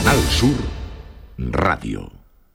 Canal Sur Radio.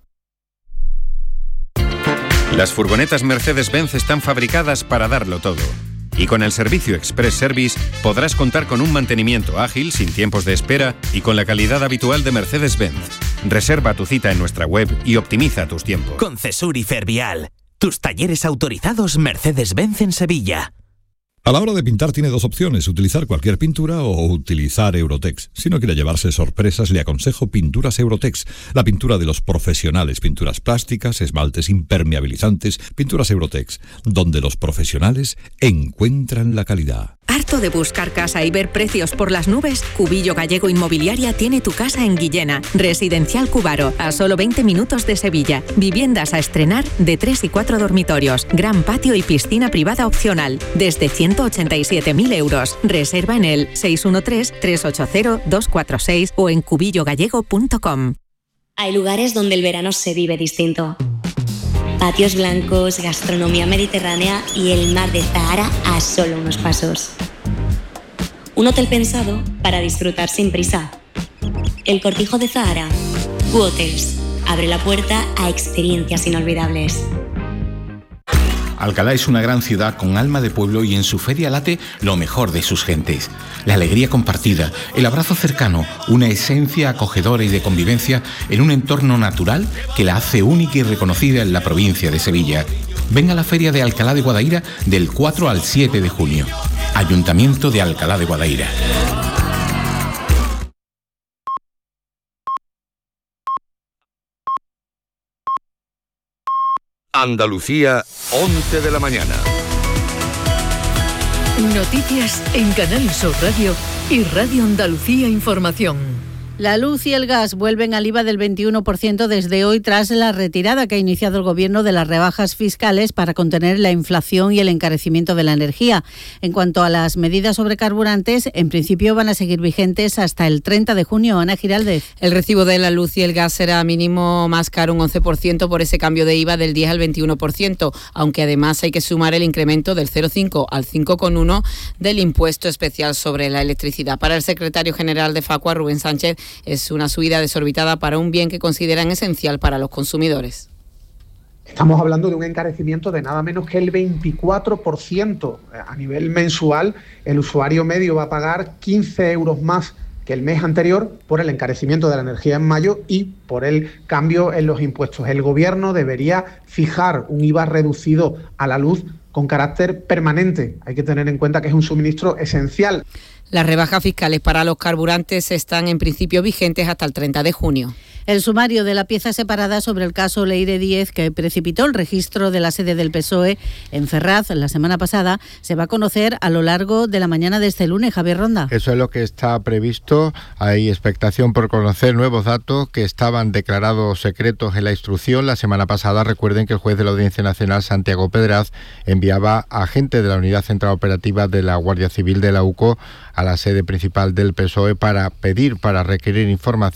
Las furgonetas Mercedes-Benz están fabricadas para darlo todo. Y con el servicio Express Service podrás contar con un mantenimiento ágil, sin tiempos de espera y con la calidad habitual de Mercedes-Benz. Reserva tu cita en nuestra web y optimiza tus tiempos. Concesur y Fervial, tus talleres autorizados Mercedes-Benz en Sevilla. A la hora de pintar tiene dos opciones, utilizar cualquier pintura o utilizar Eurotex. Si no quiere llevarse sorpresas, le aconsejo Pinturas Eurotex, la pintura de los profesionales, pinturas plásticas, esmaltes impermeabilizantes, Pinturas Eurotex, donde los profesionales encuentran la calidad. ¿Harto de buscar casa y ver precios por las nubes? Cubillo Gallego Inmobiliaria tiene tu casa en Guillena. Residencial Cubaro, a solo 20 minutos de Sevilla. Viviendas a estrenar de 3 y 4 dormitorios. Gran patio y piscina privada opcional. Desde 187.000 euros. Reserva en el 613-380-246 o en cubillogallego.com. Hay lugares donde el verano se vive distinto. Patios blancos, gastronomía mediterránea y el mar de Zahara a solo unos pasos. Un hotel pensado para disfrutar sin prisa. El Cortijo de Zahara. Hotels. Abre la puerta a experiencias inolvidables. Alcalá es una gran ciudad con alma de pueblo y en su feria late lo mejor de sus gentes. La alegría compartida, el abrazo cercano, una esencia acogedora y de convivencia en un entorno natural que la hace única y reconocida en la provincia de Sevilla. Ven a la feria de Alcalá de Guadaira del 4 al 7 de junio. Ayuntamiento de Alcalá de Guadaira. Andalucía, 11 de la mañana. Noticias en Canal Sur Radio y Radio Andalucía Información. La luz y el gas vuelven al IVA del 21% desde hoy tras la retirada que ha iniciado el Gobierno de las rebajas fiscales para contener la inflación y el encarecimiento de la energía. En cuanto a las medidas sobre carburantes, en principio van a seguir vigentes hasta el 30 de junio. Ana Giraldez. El recibo de la luz y el gas será mínimo más caro un 11% por ese cambio de IVA del 10 al 21%, aunque además hay que sumar el incremento del 0,5 al 5,1 del impuesto especial sobre la electricidad. Para el secretario general de Facua, Rubén Sánchez, es una subida desorbitada para un bien que consideran esencial para los consumidores. Estamos hablando de un encarecimiento de nada menos que el 24%. A nivel mensual, el usuario medio va a pagar 15 euros más que el mes anterior por el encarecimiento de la energía en mayo y por el cambio en los impuestos. El Gobierno debería fijar un IVA reducido a la luz con carácter permanente. Hay que tener en cuenta que es un suministro esencial. Las rebajas fiscales para los carburantes están en principio vigentes hasta el 30 de junio. El sumario de la pieza separada sobre el caso Leire Díez, que precipitó el registro de la sede del PSOE en Ferraz la semana pasada, se va a conocer a lo largo de la mañana de este lunes. Javier Ronda. Eso es lo que está previsto. Hay expectación por conocer nuevos datos que estaban declarados secretos en la instrucción. La semana pasada, recuerden que el juez de la Audiencia Nacional, Santiago Pedraz, enviaba a agentes de la Unidad Central Operativa de la Guardia Civil de la UCO a la sede principal del PSOE para requerir información